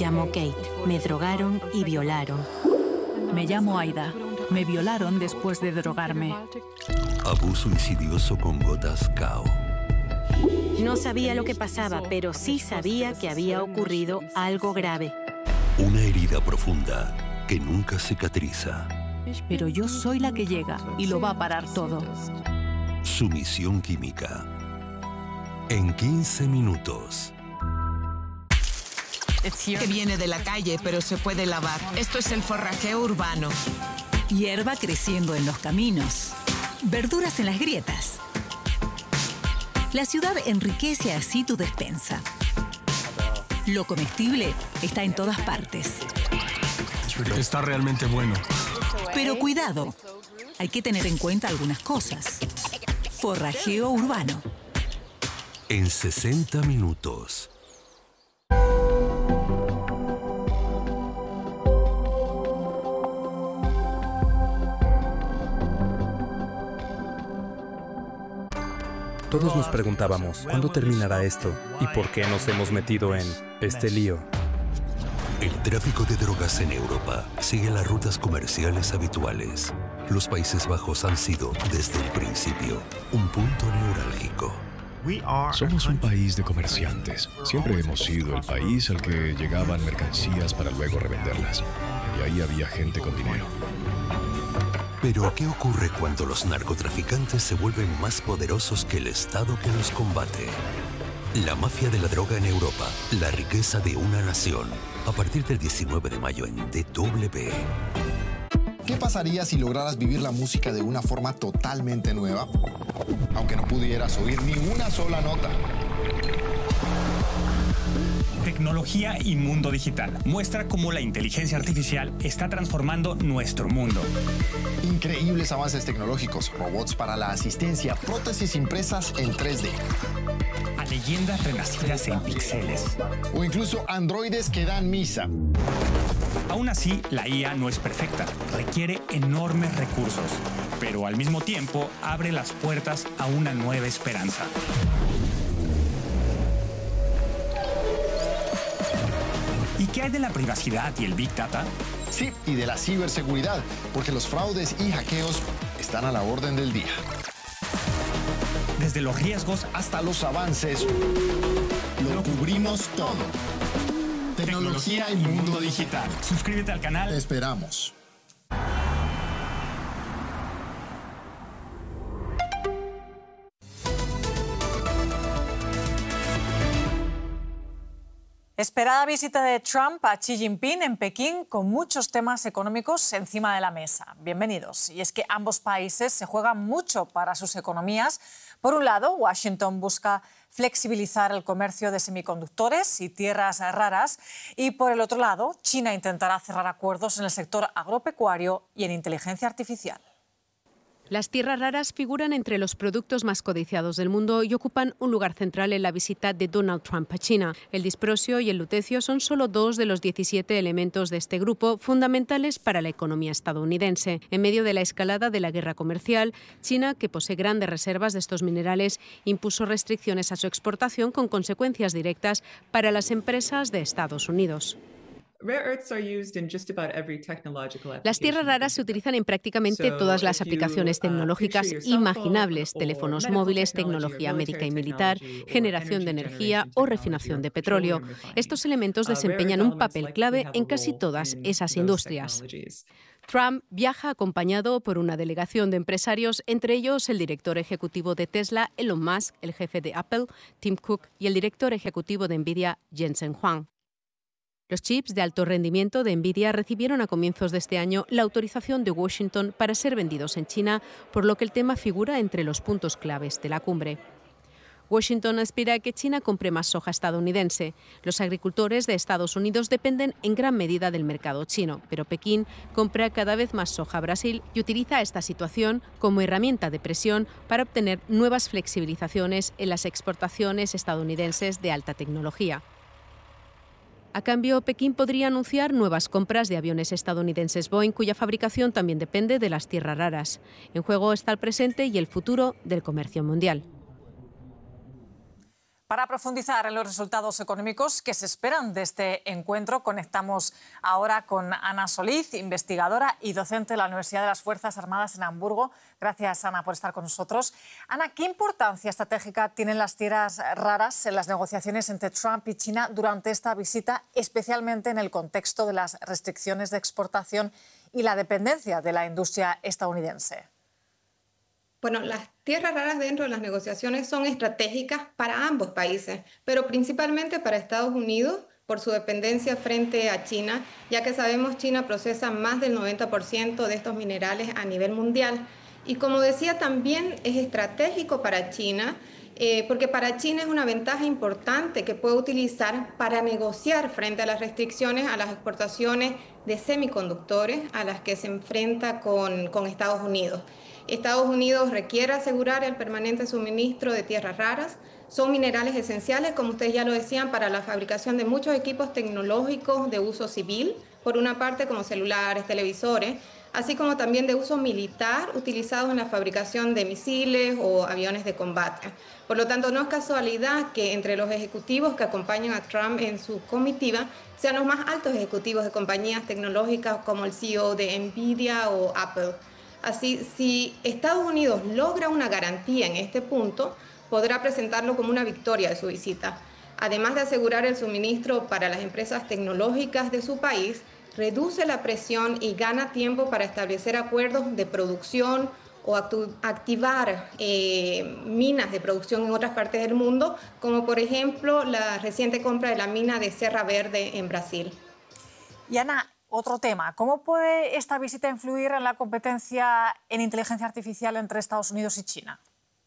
llamo Kate. Me drogaron y violaron. Me llamo Aida. Me violaron después de drogarme. Abuso insidioso con gotas Kao. No sabía lo que pasaba, pero sí sabía que había ocurrido algo grave. Una herida profunda que nunca cicatriza. Pero yo soy la que llega y lo va a parar todo. Sumisión química. En 15 minutos. Que viene de la calle, pero se puede lavar. Esto es el forrajeo urbano. Hierba creciendo en los caminos. Verduras en las grietas. La ciudad enriquece así tu despensa. Lo comestible está en todas partes. Está realmente bueno. Pero cuidado, hay que tener en cuenta algunas cosas. Forrajeo urbano. En 60 minutos. Todos nos preguntábamos, ¿cuándo terminará esto? ¿Y por qué nos hemos metido en este lío? El tráfico de drogas en Europa sigue las rutas comerciales habituales. Los Países Bajos han sido, desde el principio, un punto neurálgico. Somos un país de comerciantes. Siempre hemos sido el país al que llegaban mercancías para luego revenderlas. Y ahí había gente con dinero. Pero, ¿qué ocurre cuando los narcotraficantes se vuelven más poderosos que el Estado que los combate? La mafia de la droga en Europa, la riqueza de una nación. A partir del 19 de mayo en DW. ¿Qué pasaría si lograras vivir la música de una forma totalmente nueva? Aunque no pudieras oír ni una sola nota. Tecnología y mundo digital. Muestra cómo la inteligencia artificial está transformando nuestro mundo. Increíbles avances tecnológicos, robots para la asistencia, prótesis impresas en 3D. A leyendas renacidas en píxeles. O incluso androides que dan misa. Aún así, la IA no es perfecta. Requiere enormes recursos. Pero al mismo tiempo, abre las puertas a una nueva esperanza. ¿Y qué hay de la privacidad y el Big Data? Sí, y de la ciberseguridad, porque los fraudes y hackeos están a la orden del día. Desde los riesgos hasta los avances, lo cubrimos todo. Tecnología y mundo digital. Suscríbete al canal. Te esperamos. Esperada visita de Trump a Xi Jinping en Pekín con muchos temas económicos encima de la mesa. Bienvenidos. Y es que ambos países se juegan mucho para sus economías. Por un lado, Washington busca flexibilizar el comercio de semiconductores y tierras raras. Y por el otro lado, China intentará cerrar acuerdos en el sector agropecuario y en inteligencia artificial. Las tierras raras figuran entre los productos más codiciados del mundo y ocupan un lugar central en la visita de Donald Trump a China. El disprosio y el lutecio son solo 2 de los 17 elementos de este grupo fundamentales para la economía estadounidense. En medio de la escalada de la guerra comercial, China, que posee grandes reservas de estos minerales, impuso restricciones a su exportación con consecuencias directas para las empresas de Estados Unidos. Las tierras raras se utilizan en prácticamente todas las aplicaciones tecnológicas imaginables: teléfonos móviles, tecnología médica y militar, generación de energía o refinación de petróleo. Estos elementos desempeñan un papel clave en casi todas esas industrias. Trump viaja acompañado por una delegación de empresarios, entre ellos el director ejecutivo de Tesla, Elon Musk, el jefe de Apple, Tim Cook, y el director ejecutivo de Nvidia, Jensen Huang. Los chips de alto rendimiento de Nvidia recibieron a comienzos de este año la autorización de Washington para ser vendidos en China, por lo que el tema figura entre los puntos claves de la cumbre. Washington aspira a que China compre más soja estadounidense. Los agricultores de Estados Unidos dependen en gran medida del mercado chino, pero Pekín compra cada vez más soja a Brasil y utiliza esta situación como herramienta de presión para obtener nuevas flexibilizaciones en las exportaciones estadounidenses de alta tecnología. A cambio, Pekín podría anunciar nuevas compras de aviones estadounidenses Boeing, cuya fabricación también depende de las tierras raras. En juego está el presente y el futuro del comercio mundial. Para profundizar en los resultados económicos que se esperan de este encuentro, conectamos ahora con Ana Solís, investigadora y docente de la Universidad de las Fuerzas Armadas en Hamburgo. Gracias, Ana, por estar con nosotros. Ana, ¿qué importancia estratégica tienen las tierras raras en las negociaciones entre Trump y China durante esta visita, especialmente en el contexto de las restricciones de exportación y la dependencia de la industria estadounidense? Bueno, las tierras raras dentro de las negociaciones son estratégicas para ambos países, pero principalmente para Estados Unidos por su dependencia frente a China, ya que sabemos China procesa más del 90% de estos minerales a nivel mundial. Y como decía, también es estratégico para China, porque para China es una ventaja importante que puede utilizar para negociar frente a las restricciones a las exportaciones de semiconductores a las que se enfrenta con Estados Unidos. Estados Unidos requiere asegurar el permanente suministro de tierras raras. Son minerales esenciales, como ustedes ya lo decían, para la fabricación de muchos equipos tecnológicos de uso civil, por una parte como celulares, televisores, así como también de uso militar, utilizados en la fabricación de misiles o aviones de combate. Por lo tanto, no es casualidad que entre los ejecutivos que acompañan a Trump en su comitiva sean los más altos ejecutivos de compañías tecnológicas como el CEO de Nvidia o Apple. Así, si Estados Unidos logra una garantía en este punto, podrá presentarlo como una victoria de su visita. Además de asegurar el suministro para las empresas tecnológicas de su país, reduce la presión y gana tiempo para establecer acuerdos de producción o activar minas de producción en otras partes del mundo, como por ejemplo la reciente compra de la mina de Serra Verde en Brasil. Y Ana, otro tema, ¿cómo puede esta visita influir en la competencia en inteligencia artificial entre Estados Unidos y China?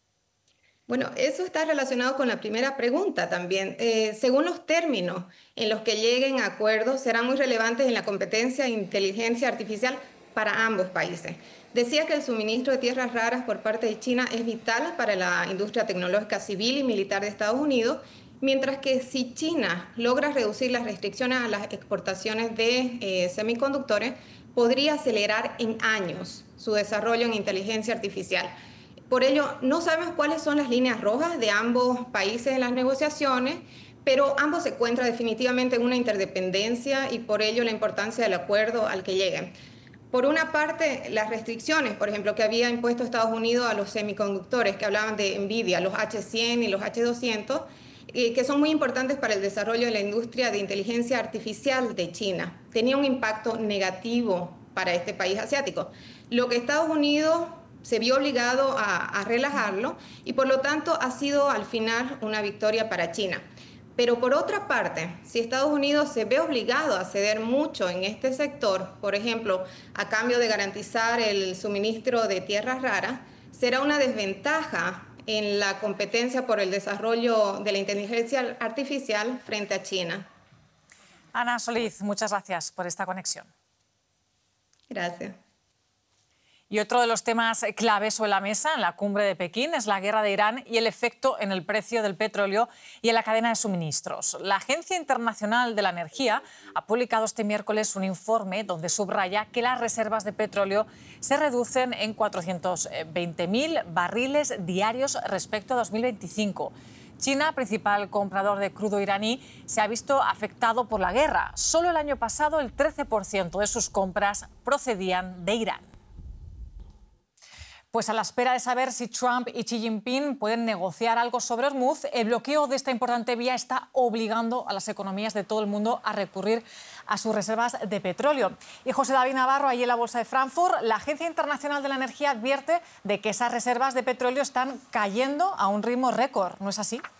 Bueno, eso está relacionado con la primera pregunta también. Según los términos en los que lleguen a acuerdos, serán muy relevantes en la competencia en inteligencia artificial para ambos países. Decía que el suministro de tierras raras por parte de China es vital para la industria tecnológica civil y militar de Estados Unidos, mientras que si China logra reducir las restricciones a las exportaciones de semiconductores, podría acelerar en años su desarrollo en inteligencia artificial. Por ello, no sabemos cuáles son las líneas rojas de ambos países en las negociaciones, pero ambos se encuentran definitivamente en una interdependencia y por ello la importancia del acuerdo al que lleguen. Por una parte, las restricciones, por ejemplo, que había impuesto Estados Unidos a los semiconductores, que hablaban de Nvidia, los H100 y los H200, que son muy importantes para el desarrollo de la industria de inteligencia artificial de China. Tenía un impacto negativo para este país asiático, lo que Estados Unidos se vio obligado a relajarlo y por lo tanto ha sido al final una victoria para China. Pero por otra parte, si Estados Unidos se ve obligado a ceder mucho en este sector, por ejemplo, a cambio de garantizar el suministro de tierras raras, será una desventaja en la competencia por el desarrollo de la inteligencia artificial frente a China. Ana Solís, muchas gracias por esta conexión. Gracias. Y otro de los temas claves sobre la mesa en la cumbre de Pekín es la guerra de Irán y el efecto en el precio del petróleo y en la cadena de suministros. La Agencia Internacional de la Energía ha publicado este miércoles un informe donde subraya que las reservas de petróleo se reducen en 420.000 barriles diarios respecto a 2025. China, principal comprador de crudo iraní, se ha visto afectado por la guerra. Solo el año pasado el 13% de sus compras procedían de Irán. Pues a la espera de saber si Trump y Xi Jinping pueden negociar algo sobre Hormuz, el bloqueo de esta importante vía está obligando a las economías de todo el mundo a recurrir a sus reservas de petróleo. Y José David Navarro, allí en la Bolsa de Frankfurt, la Agencia Internacional de la Energía advierte de que esas reservas de petróleo están cayendo a un ritmo récord, ¿no es así?